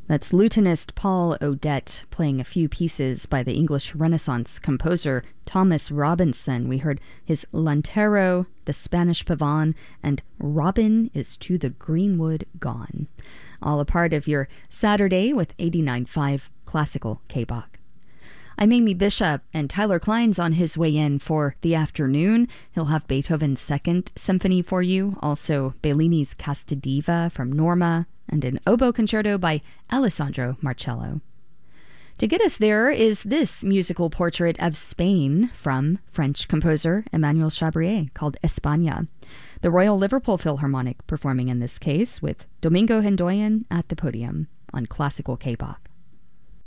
That's lutenist Paul Odette playing a few pieces by the English Renaissance composer Thomas Robinson. We heard his Lantero, the Spanish Pavane, and Robin is to the Greenwood Gone. All a part of your Saturday with 89.5 Classical K-Bach. I'm Amy Bishop, and Tyler Klein's on his way in for the afternoon. He'll have Beethoven's Second Symphony for you, also Bellini's Casta Diva from Norma, and an oboe concerto by Alessandro Marcello. To get us there is this musical portrait of Spain from French composer Emmanuel Chabrier called España. The Royal Liverpool Philharmonic performing in this case with Domingo Hendoyen at the podium on Classical K-Bach.